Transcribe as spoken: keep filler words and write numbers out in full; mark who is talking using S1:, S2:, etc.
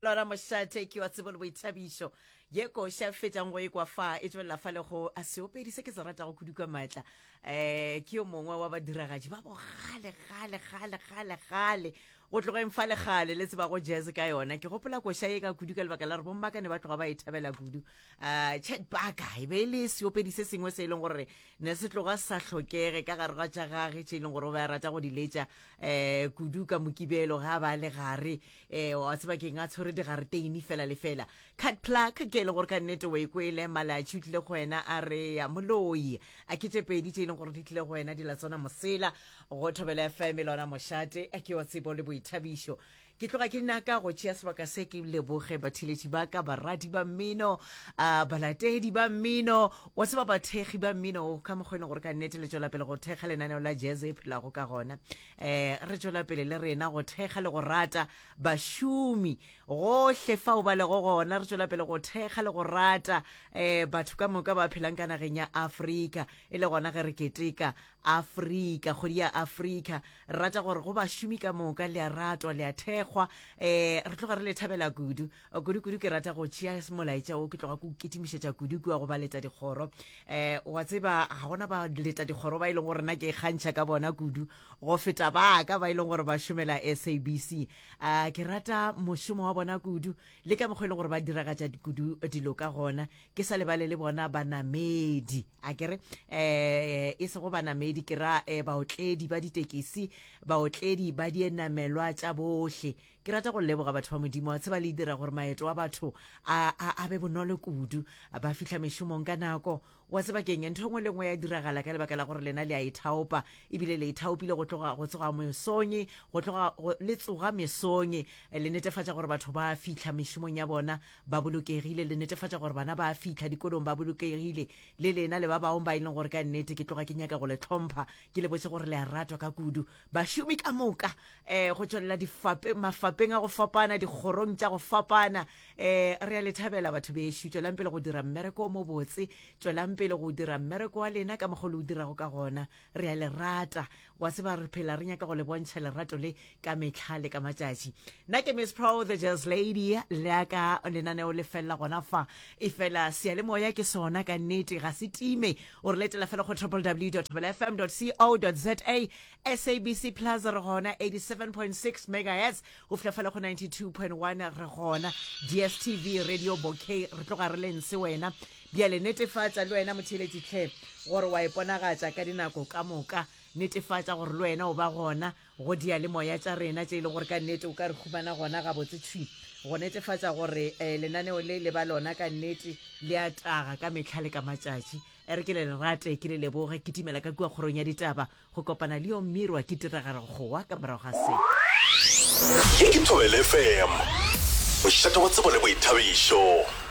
S1: lona mošate ke wa tsebo le boithabišo ye ko sha fetjang go e kwa fa e tswela fa le go a se opedi se ke se rata go kuduka matla eh ke yo mongwe wa badiragaji ba bo gale gale gale gale gale go tloga emfa le gale le tseba go jazz ka yona ke gopola ko sha e ka kuduka le baka la re bomma ka ne ba tloga ba ithabela kudu ah chat baka e be le se opedi se sengwe se e leng gore ne se tloga sa hlokege ka gare ga tša gage tše e leng gore ba rata go di letša eh kuduka mokibelo ga ba le gare eh wa tseba ke nga tshore di gare teini fela le fela cut plug ke le gore ka nnete we kwele mala tšhutlile go wena a re ya moloi a ke tepedi tše e leng gore di tlile go wena di la tsona mosela go thobela F M lona mošate a ke wa tsebo le boithabišo ke tloga ke naka go tšea sebaka se ke leboge bathiletši ba ka barati ba mmino a balatedi ba mmino wa tseba bathegi ba mmino ka mokgwene gore ka nnete le tšwela pele go thekga lenaneo la jazz e phelago ka gona eh re tšwela pele le rena go thekga le go rata bašomi gohle fao ba le go gona re tšwela pele go thekga le go rata eh batho ka moka ba phelang ka nageng ya Afrika e le gona ge re keteka Afrika kgwedi ya Afrika re rata gore go bašomi ka moka le a ratwa le a thekgwa eh re tloga re le thabela kudu kudu kudu ke rata go tšea molaetša o ke tloga go kitimišetša kudu kua go ba leta dikgoro eh wa tseba ga gona ba leta dikgoro ba e leng gore nna ke kgantšha ka bona kudu go feta ba ka ba e leng gore ba šomela S A B C a ke rata mošomo wa bona kudu le ka mokgwa e leng gore ba diragatša kudu dilo ka gona ke sa lebale le bona banamedi a kere eh e se go banamedi ke ra baotledi ba ditekisi baotledi ba dienamelwa tša bohle ke rata go leboga batho ba modimo wa tseba le dira gore maeto wa batho a a be bonolo kudu ba fihla mešomong ka nako wa tseba keng ntho ngwe le ngwe ya diragala ka lebaka la gore lena le a ithaopa ebile le ithaopile go tloga go tsoga mesonye go tloga le tsoga mesonye le netefatša gore batho ba fihla mešomong ya bona ba bolokegile le netefatša gore bana ba fihla dikolong ba bolokegile le lena le ba baong ba e leng gore ka nnete ke tloga ke nyaka go le tlhompha ke le botse gore le a ratwa ka kudu bašomi ka moka eh go tšwelela difape mafapeng a go fapana dikgorong tša go fapana eh re a le thabela batho bešo tšwelang pele go dira mmereko mo botse tšwelang pele go dira mmereko wa lena ka mogolo o dirago ka gona re a le rata wa tseba re phela re nyaka go le bontšha lerato le ka metlhale ka matšatši nna ke Miss Pro the Jazz Lady le ka lenaneo le fela gona fa e fela sealemoya ke sona ka nnete ga se time o re letela fela go w w w dot f m dot co dot za S A B C Plus re gona eighty-seven point six megahertz o fela fela go ninety-two point one re gona D S T V Radio Bouquet re tloga re lense wena bia le netefatša le wena motheletši tlhe gore wa iponagatša ka dinako ka moka netefatša gore le wena o ba gona go dia le moya tša rena tše e le gore ka nnete o ka re humana gona ga botse tšhwi go netefatša gore lenaneo le le ba lona ka nnete le a taga ka metlhale ka matšatši e re ke le rate ke le leboge ke timela ka kua kgorong ya ditaba go kopana le yo mmirwa ke tiragara gowa ka morago ga se
S2: ke ke Thobela F M mošate wa tsebo le boithabišo.